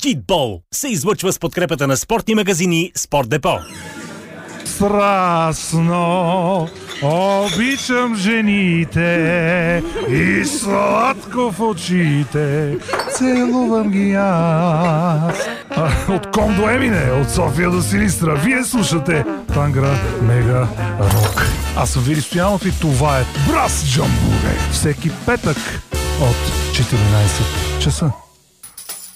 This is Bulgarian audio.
Читбол се излъчва с подкрепата на спортни магазини Спорт Депо. Страстно обичам жените и сладко в очите целувам ги аз. От Ком до Емине, от София до Силистра, вие слушате Тангра Мега Рок. Аз съм Вили Стоянов и това е Брас Джамбуре. Всеки петък от 14 часа.